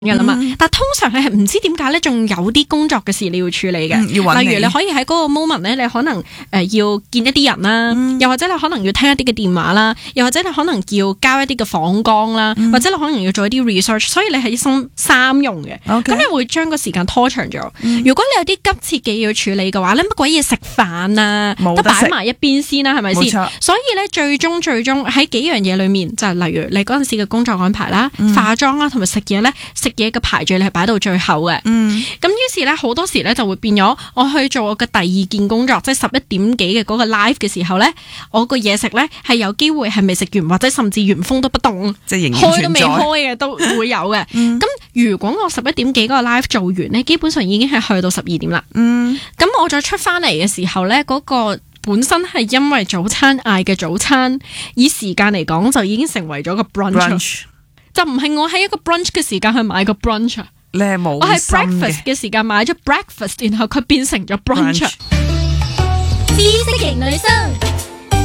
嘅啦嘛，但通常你係唔知點解咧，仲有啲工作嘅事你要處理嘅， 例如你可以喺嗰個 moment 咧，你可能要見一啲人啦，又或者你可能要聽一啲嘅電話啦，又或者你可能要交一啲嘅訪綱啦，或者你可能要做一啲 research， 所以你係一心三用嘅，咁你會將個時間拖長咗。如果你有啲急切嘅要處理嘅話咧，乜鬼嘢食飯啊，都擺埋一邊先啦，係咪先？所以咧，最終喺幾樣嘢裏面，就係例如你嗰陣時嘅工作安排啦、化妝啦，同埋食嘢咧，食嘢嘅排序你係擺到最後嘅。咁於是咧，好多時咧就會變咗，我去做我嘅第二件工作，即係11點幾嘅嗰個 live 嘅時候咧，我個嘢食咧係有機會係未食完，或者甚至原封都不動， 即係仍然存在， 開都未開嘅都會有嘅。咁如果我11點幾嗰個 live 做完咧，基本上已經係去到12點啦。咁我再出翻嚟嘅時候咧，嗰個本身係因為早餐嗌嘅早餐，以時間嚟講就已經成為咗個 brunch， 就唔係我喺一個 brunch 嘅時間去買個 brunch， 你係冇我係 breakfast 嘅時間買咗 breakfast， 然後佢變成咗 brunch。 知識型女生